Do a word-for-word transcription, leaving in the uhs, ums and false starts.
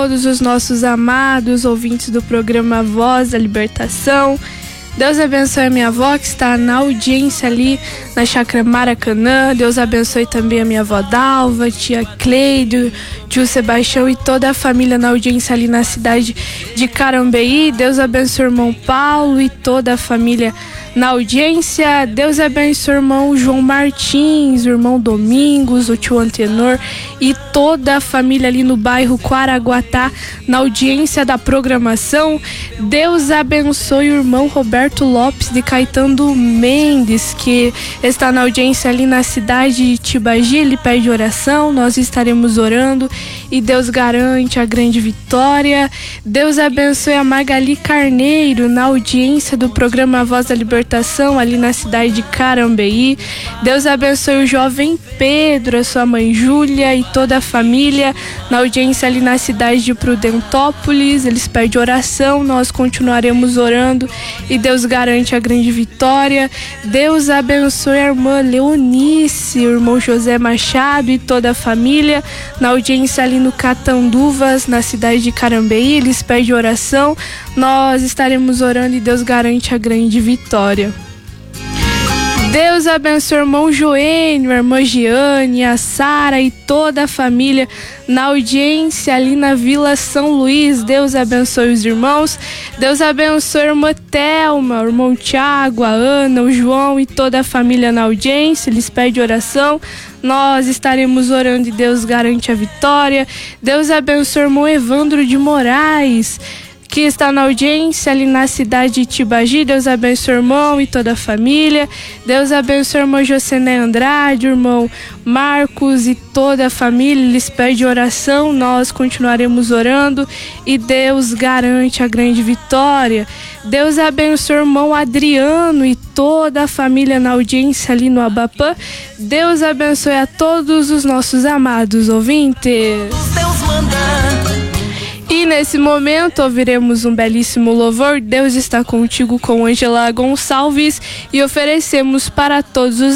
todos os nossos amados ouvintes do programa Voz da Libertação. Deus abençoe a minha avó que está na audiência ali na Chácara Maracanã. Deus abençoe também a minha avó Dalva, tia Cleide, tio Sebastião e toda a família na audiência ali na cidade de Carambeí. Deus abençoe o irmão Paulo e toda a família na audiência. Deus abençoe o irmão João Martins, o irmão Domingos, o tio Antenor e toda a família ali no bairro Quaraguatá na audiência da programação. Deus abençoe o irmão Roberto Lopes de Caetano Mendes, que está na audiência ali na cidade de Tibagi. Ele pede oração, nós estaremos orando e Deus garante a grande vitória. Deus abençoe a Magali Carneiro na audiência do programa Voz da Libertação ali na cidade de Carambeí. Deus abençoe o jovem Pedro, a sua mãe Júlia e toda a família na audiência ali na cidade de Prudentópolis. Eles pedem oração, nós continuaremos orando e Deus garante a grande vitória. Deus abençoe a irmã Leonice, o irmão José Machado e toda a família na audiência ali no Catanduvas, na cidade de Carambeí. Eles pedem oração, nós estaremos orando e Deus garante a grande vitória. Deus abençoe o irmão Joênio, a irmã Giane, a Sara e toda a família na audiência ali na Vila São Luís. Deus abençoe os irmãos. Deus abençoe a irmã Thelma, o irmão Tiago, a Ana, o João e toda a família na audiência. Eles pedem oração, nós estaremos orando e Deus garante a vitória. Deus abençoe o irmão Evandro de Moraes, que está na audiência ali na cidade de Tibagi. Deus abençoe o irmão e toda a família. Deus abençoe o irmão Jocené Andrade, o irmão Marcos e toda a família. Eles pedem oração, nós continuaremos orando e Deus garante a grande vitória. Deus abençoe o irmão Adriano e toda a família na audiência ali no Abapã. Deus abençoe a todos os nossos amados ouvintes. Deus manda. E nesse momento ouviremos um belíssimo louvor, Deus está contigo, com Ângela Gonçalves, e oferecemos para todos os